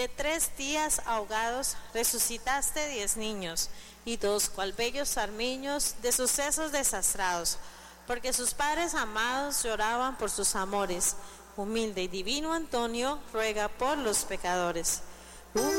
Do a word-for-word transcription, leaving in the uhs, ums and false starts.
De tres días ahogados resucitaste diez niños, y dos cual bellos armiños de sucesos desastrados, porque sus padres amados lloraban por sus amores. Humilde y divino Antonio ruega por los pecadores. Humilde